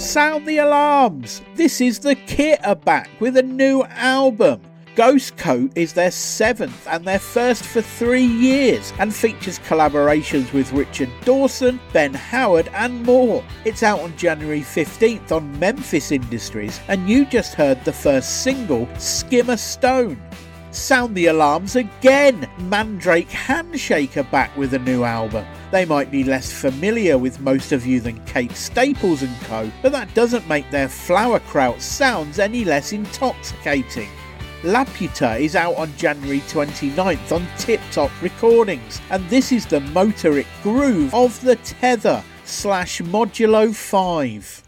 Sound the alarms! This is The Kit are back with a new album. Ghost Coat is their 7th and their first for 3 years and features collaborations with Richard Dawson, Ben Howard and more. It's out on January 15th on Memphis Industries and you just heard the first single, Skimmer Stone. Sound the alarms again! Mandrake Handshake are back with a new album. They might be less familiar with most of you than Kate Staples and co, but that doesn't make their Flowerkraut sounds any less intoxicating. Laputa is out on January 29th on Tip Top Recordings, and this is the motoric groove of the Tether / Modulo 5.